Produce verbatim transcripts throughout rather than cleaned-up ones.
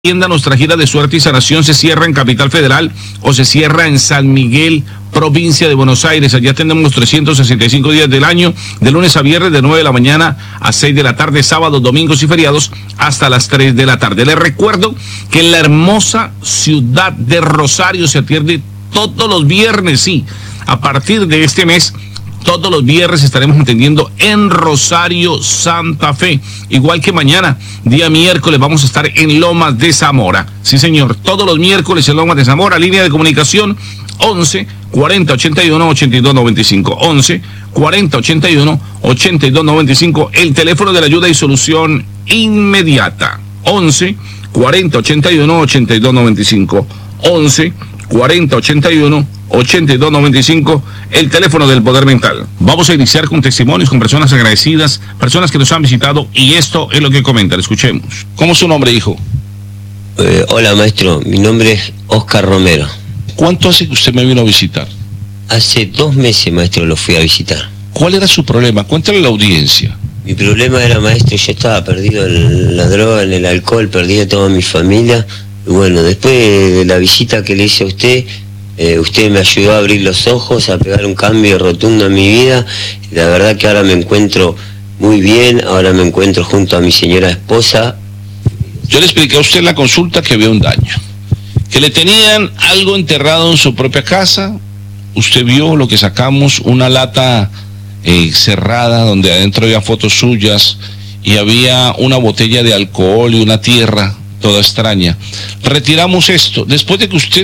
Nuestra gira de suerte y sanación se cierra en Capital Federal o se cierra en San Miguel, provincia de Buenos Aires. Allá tenemos trescientos sesenta y cinco días del año, de lunes a viernes, de nueve de la mañana a seis de la tarde, sábados, domingos y feriados hasta las tres de la tarde. Les recuerdo que en la hermosa ciudad de Rosario se atiende todos los viernes, sí, a partir de este mes. Todos los viernes estaremos atendiendo en Rosario, Santa Fe. Igual que mañana, día miércoles, vamos a estar en Lomas de Zamora. Sí, señor, todos los miércoles en Lomas de Zamora. Línea de comunicación once, cuarenta, ochenta y uno, ochenta y dos noventa y cinco. once, cuarenta, ochenta y uno, ochenta y dos noventa y cinco. El teléfono de la ayuda y solución inmediata. once, cuarenta, ochenta y uno, ochenta y dos noventa y cinco. once, cuarenta, ochenta y uno, ochenta y dos noventa y cinco, el teléfono del Poder Mental. Vamos a iniciar con testimonios, con personas agradecidas, personas que nos han visitado, y esto es lo que comentan. Escuchemos. ¿Cómo es su nombre, hijo? Eh, hola, maestro. Mi nombre es Oscar Romero. ¿Cuánto hace que usted me vino a visitar? Hace dos meses, maestro, lo fui a visitar. ¿Cuál era su problema? Cuéntale a la audiencia. Mi problema era, maestro, yo estaba perdido en la droga, en el alcohol, perdí a toda mi familia. Y bueno, después de la visita que le hice a usted, Eh, usted me ayudó a abrir los ojos, a pegar un cambio rotundo en mi vida. La verdad que ahora me encuentro muy bien, ahora me encuentro junto a mi señora esposa. Yo le expliqué a usted en la consulta que había un daño, que le tenían algo enterrado en su propia casa. Usted vio lo que sacamos, una lata eh, cerrada donde adentro había fotos suyas y había una botella de alcohol y una tierra toda extraña. Retiramos esto. Después de que usted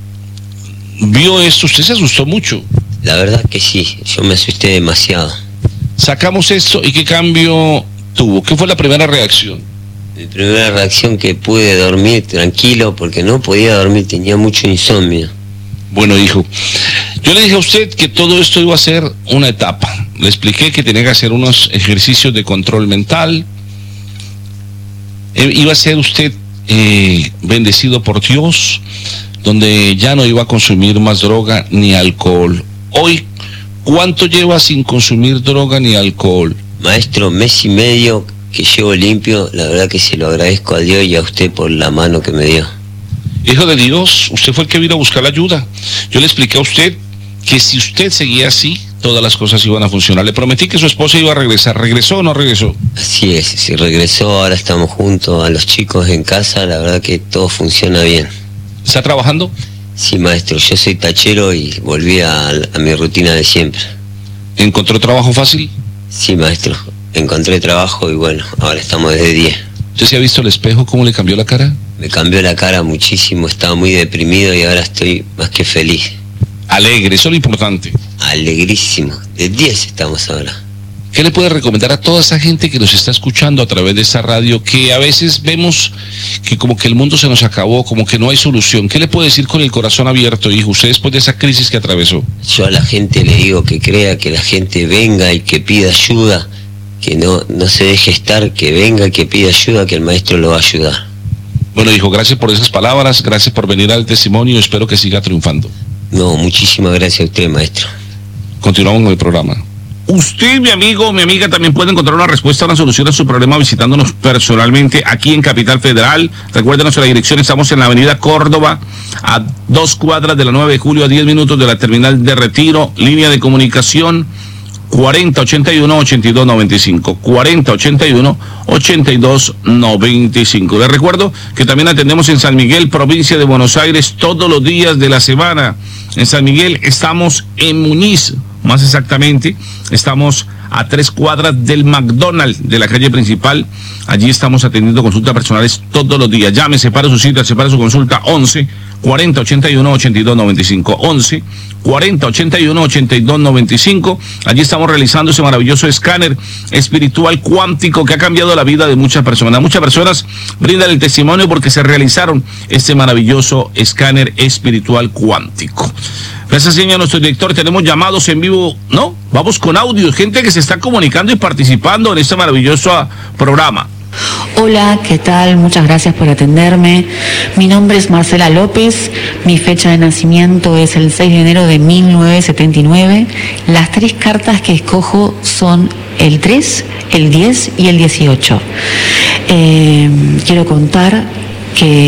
vio esto, usted se asustó mucho. La verdad que sí, yo me asusté demasiado. Sacamos esto, ¿y qué cambio tuvo? ¿Qué fue la primera reacción? Mi primera reacción, que pude dormir tranquilo, porque no podía dormir, tenía mucho insomnio. Bueno, hijo, yo le dije a usted que todo esto iba a ser una etapa. Le expliqué que tenía que hacer unos ejercicios de control mental. Eh, iba a ser usted eh, bendecido por Dios, donde ya no iba a consumir más droga ni alcohol. Hoy, ¿cuánto lleva sin consumir droga ni alcohol? Maestro, mes y medio que llevo limpio. La verdad que se lo agradezco a Dios y a usted por la mano que me dio. Hijo de Dios, usted fue el que vino a buscar la ayuda. Yo le expliqué a usted que si usted seguía así, todas las cosas iban a funcionar. Le prometí que su esposa iba a regresar. ¿Regresó o no regresó? Así es, si regresó, ahora estamos juntos a los chicos en casa. La verdad que todo funciona bien. ¿Está trabajando? Sí, maestro, yo soy tachero y volví a, a mi rutina de siempre. ¿Encontró trabajo fácil? Sí, maestro, encontré trabajo y bueno, ahora estamos desde diez. ¿Usted se ha visto al espejo cómo le cambió la cara? Me cambió la cara muchísimo, estaba muy deprimido y ahora estoy más que feliz. Alegre, eso es lo importante. Alegrísimo, de diez estamos ahora. ¿Qué le puede recomendar a toda esa gente que nos está escuchando a través de esta radio, que a veces vemos que como que el mundo se nos acabó, como que no hay solución? ¿Qué le puede decir con el corazón abierto, hijo, usted después de esa crisis que atravesó? Yo a la gente le digo que crea, que la gente venga y que pida ayuda, que no, no se deje estar, que venga y que pida ayuda, que el maestro lo va a ayudar. Bueno, hijo, gracias por esas palabras, gracias por venir al testimonio, espero que siga triunfando. No, muchísimas gracias a usted, maestro. Continuamos con el programa. Usted, mi amigo, mi amiga, también puede encontrar una respuesta, una solución a su problema visitándonos personalmente aquí en Capital Federal. Recuerden nuestra dirección, estamos en la avenida Córdoba, a dos cuadras de la nueve de julio, a diez minutos de la terminal de Retiro. Línea de comunicación cuarenta, ochenta y uno, ochenta y dos noventa y cinco. cuarenta, ochenta y uno, ochenta y dos noventa y cinco. Les recuerdo que también atendemos en San Miguel, provincia de Buenos Aires, todos los días de la semana. En San Miguel estamos en Muñiz. Más exactamente, estamos a tres cuadras del McDonald's de la calle principal. Allí estamos atendiendo consultas personales todos los días. Llame, separe su cita, separe su consulta. once, cuarenta, ochenta y uno, ochenta y dos noventa y cinco. once, cuarenta, ochenta y uno, ochenta y dos noventa y cinco. Allí estamos realizando ese maravilloso escáner espiritual cuántico que ha cambiado la vida de muchas personas. Muchas personas brindan el testimonio porque se realizaron este maravilloso escáner espiritual cuántico. Gracias, señor, nuestro director. Tenemos llamados en vivo, ¿no? Vamos con audio, gente que se está comunicando y participando en este maravilloso programa. Hola, ¿qué tal? Muchas gracias por atenderme. Mi nombre es Marcela López, mi fecha de nacimiento es el seis de enero de mil novecientos setenta y nueve. Las tres cartas que escojo son el tres, el diez y el dieciocho. Eh, quiero contar que